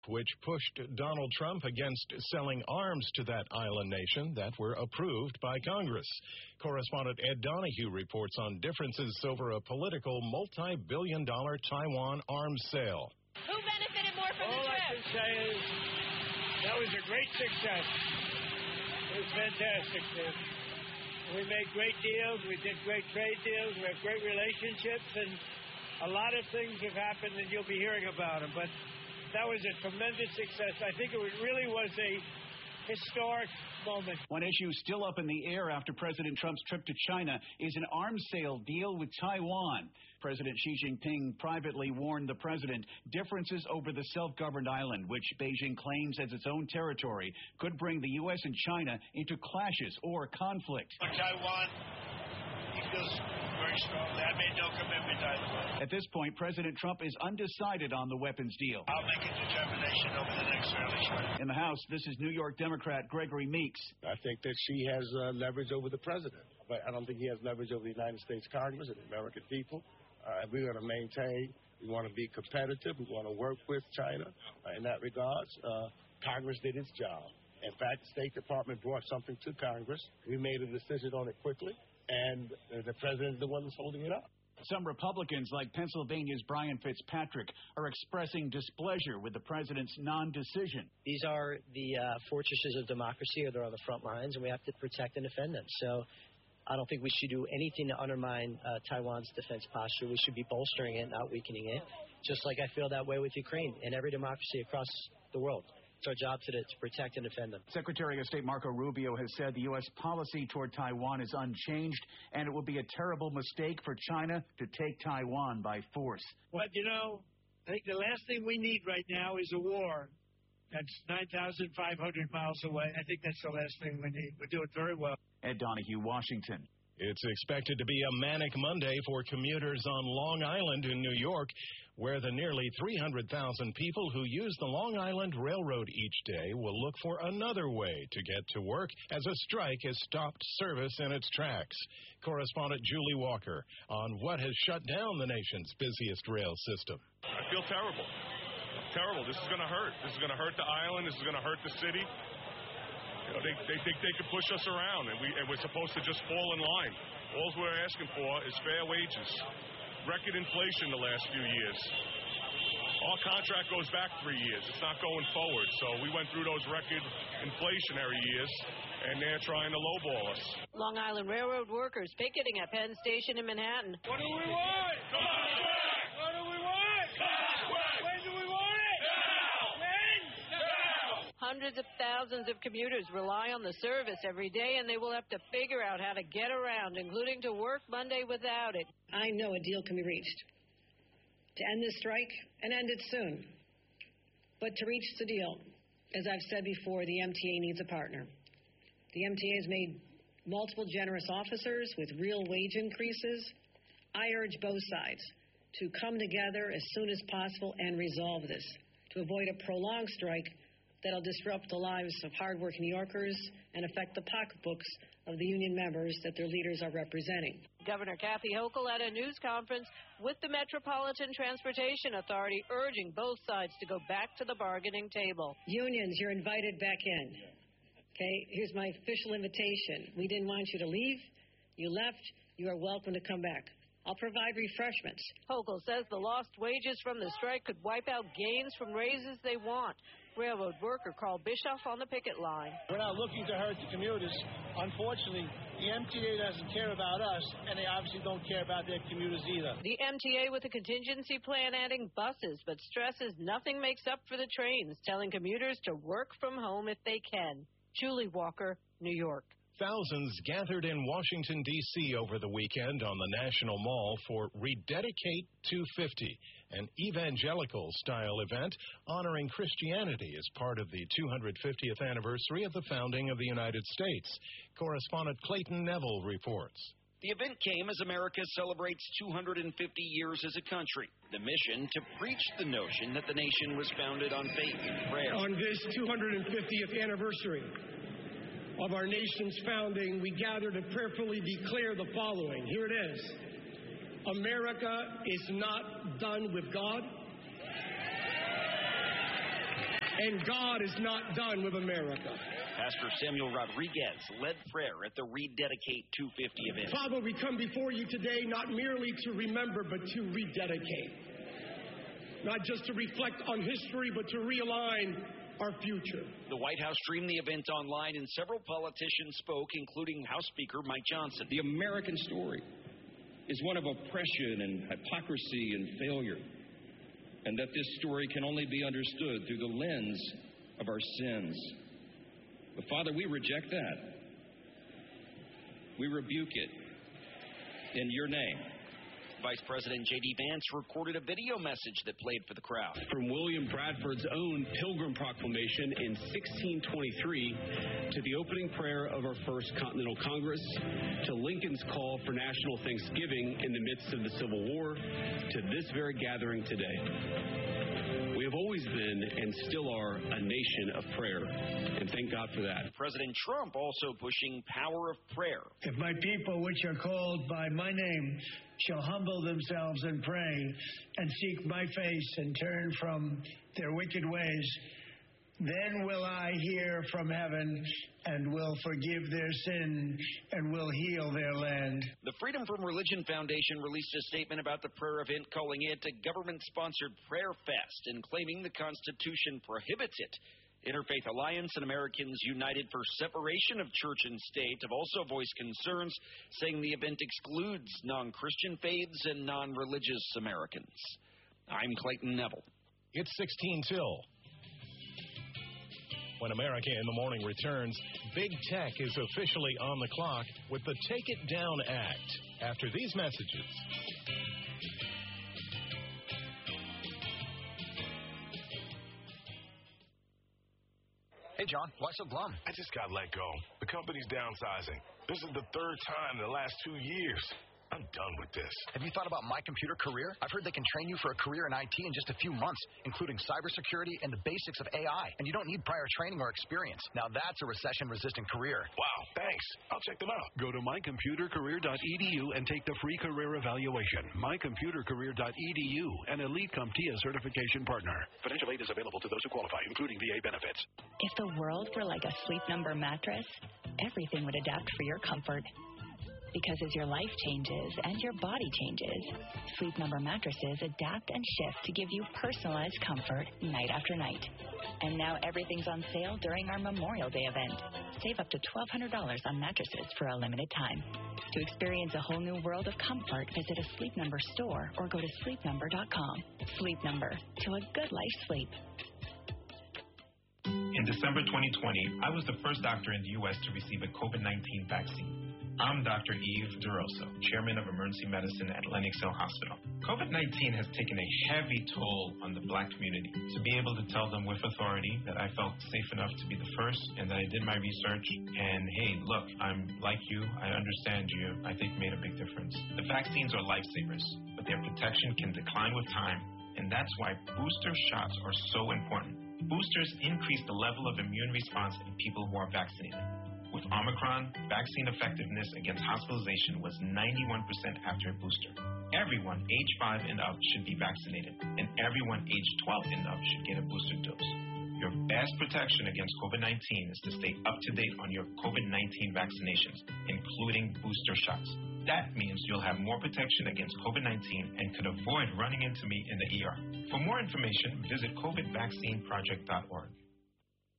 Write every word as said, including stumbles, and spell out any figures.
which pushed Donald Trump against selling arms to that island nation that were approved by Congress. Correspondent Ed Donahue reports on differences over a political multi-billion dollar Taiwan arms sale. Who benefited more from All the trip? I can say is that was a great success. It was fantastic. We made great deals. We did great trade deals. We have great relationships, and a lot of things have happened, and you'll be hearing about them. But that was a tremendous success. I think it really was a historic moment. One issue still up in the air after President Trump's trip to China is an arms sale deal with Taiwan. President Xi Jinping privately warned the president differences over the self-governed island, which Beijing claims as its own territory, could bring the U S and China into clashes or conflict. For Taiwan, he feels very strongly. I made no commitment either way. At this point, President Trump is undecided on the weapons deal. I'll make a determination over the next fairly short. In the House, this is New York Democrat Gregory Meeks. I think that she has uh, leverage over the president, but I don't think he has leverage over the United States Congress and the American people. Uh, we're going to maintain. We want to be competitive. We want to work with China uh, in that regards. Uh, Congress did its job. In fact, the State Department brought something to Congress. We made a decision on it quickly, and uh, the president is the one that's holding it up. Some Republicans, like Pennsylvania's Brian Fitzpatrick, are expressing displeasure with the president's non-decision. These are the uh, fortresses of democracy, or they're on the front lines, and we have to protect and defend them. So I don't think we should do anything to undermine uh, Taiwan's defense posture. We should be bolstering it, not weakening it, just like I feel that way with Ukraine and every democracy across the world. It's our job today to protect and defend them. Secretary of State Marco Rubio has said the U S policy toward Taiwan is unchanged, and it will be a terrible mistake for China to take Taiwan by force. But, you know, I think the last thing we need right now is a war that's nine thousand five hundred miles away. I think that's the last thing we need. We're doing very well. Ed Donahue, Washington. It's expected to be a manic Monday for commuters on Long Island in New York, where the nearly three hundred thousand people who use the Long Island Railroad each day will look for another way to get to work as a strike has stopped service in its tracks. Correspondent Julie Walker on what has shut down the nation's busiest rail system. I feel terrible. Terrible. This is going to hurt. This is going to hurt the island. This is going to hurt the city. You know, they, they think they can push us around, and, we, and we're supposed to just fall in line. All we're asking for is fair wages. Record inflation the last few years. Our contract goes back three years. It's not going forward. So we went through those record inflationary years, and they're trying to lowball us. Long Island Railroad workers picketing at Penn Station in Manhattan. What do we want? Come on, what do we want? When do we want it? Now! When? Now! Hundreds of thousands of commuters rely on the service every day, and they will have to figure out how to get around, including to work Monday without it. I know a deal can be reached to end this strike and end it soon. But to reach the deal, as I've said before, the M T A needs a partner. The M T A has made multiple generous offers with real wage increases. I urge both sides to come together as soon as possible and resolve this, to avoid a prolonged strike that'll disrupt the lives of hardworking New Yorkers and affect the pocketbooks of the union members that their leaders are representing. Governor Kathy Hochul at a news conference with the Metropolitan Transportation Authority urging both sides to go back to the bargaining table. Unions, you're invited back in. Okay, here's my official invitation. We didn't want you to leave. You left. You are welcome to come back. I'll provide refreshments. Hochul says the lost wages from the strike could wipe out gains from raises they want. Railroad worker Carl Bischoff on the picket line. We're not looking to hurt the commuters. Unfortunately, the M T A doesn't care about us, and they obviously don't care about their commuters either. The M T A with a contingency plan adding buses, but stresses nothing makes up for the trains, telling commuters to work from home if they can. Julie Walker, New York. Thousands gathered in Washington, D C over the weekend on the National Mall for Rededicate two fifty, an evangelical-style event honoring Christianity as part of the two hundred fiftieth anniversary of the founding of the United States. Correspondent Clayton Neville reports. The event came as America celebrates two hundred fifty years as a country. The mission to preach the notion that the nation was founded on faith and prayer. On this two hundred fiftieth anniversary of our nation's founding, we gather to prayerfully declare the following. Here it is. America is not done with God. and God is not done with America. Pastor Samuel Rodriguez led prayer at the Rededicate two fifty event. Father, we come before you today not merely to remember, but to rededicate. Not just to reflect on history, but to realign our future. The White House streamed the event online, and several politicians spoke, including House Speaker Mike Johnson. The American story is one of oppression and hypocrisy and failure, and that this story can only be understood through the lens of our sins. But Father, we reject that. We rebuke it in your name. Vice President J D Vance recorded a video message that played for the crowd. From William Bradford's own Pilgrim Proclamation in sixteen twenty-three to the opening prayer of our First Continental Congress, to Lincoln's call for national thanksgiving in the midst of the Civil War, to this very gathering today. We have always been and still are a nation of prayer, and thank God for that. President Trump also pushing power of prayer. If my people, which are called by my name, shall humble themselves and pray and seek my face and turn from their wicked ways, then will I hear from heaven and will forgive their sin and will heal their land. The Freedom from Religion Foundation released a statement about the prayer event, calling it a government-sponsored prayer fest and claiming the Constitution prohibits it. Interfaith Alliance and Americans United for Separation of Church and State have also voiced concerns, saying the event excludes non-Christian faiths and non-religious Americans. I'm Clayton Neville. It's sixteen till. When America in the Morning returns, Big Tech is officially on the clock with the Take It Down Act. After these messages. Hey, John, why so glum? I just got let go. The company's downsizing. This is the third time in the last two years. I'm done with this. Have you thought about My Computer Career? I've heard they can train you for a career in I T in just a few months, including cybersecurity and the basics of A I. And you don't need prior training or experience. Now that's a recession-resistant career. Wow, thanks. I'll check them out. Go to my computer career dot e d u and take the free career evaluation. my computer career dot e d u, an elite CompTIA certification partner. Financial aid is available to those who qualify, including V A benefits. If the world were like a Sleep Number mattress, everything would adapt for your comfort. Because as your life changes and your body changes, Sleep Number mattresses adapt and shift to give you personalized comfort night after night. And now everything's on sale during our Memorial Day event. Save up to twelve hundred dollars on mattresses for a limited time. To experience a whole new world of comfort, visit a Sleep Number store or go to sleep number dot com. Sleep Number, to a good life sleep. In December twenty twenty, I was the first doctor in the U S to receive a COVID nineteen vaccine. I'm Doctor Yves DeRosa, Chairman of Emergency Medicine at Lenox Hill Hospital. COVID nineteen has taken a heavy toll on the Black community. To be able to tell them with authority that I felt safe enough to be the first and that I did my research and, hey, look, I'm like you, I understand you, I think made a big difference. The vaccines are lifesavers, but their protection can decline with time, and that's why booster shots are so important. Boosters increase the level of immune response in people who are vaccinated. With Omicron, vaccine effectiveness against hospitalization was ninety-one percent after a booster. Everyone age five and up should be vaccinated, and everyone age twelve and up should get a booster dose. Your best protection against COVID nineteen is to stay up to date on your COVID nineteen vaccinations, including booster shots. That means you'll have more protection against COVID nineteen and could avoid running into me in the E R. For more information, visit covid vaccine project dot org.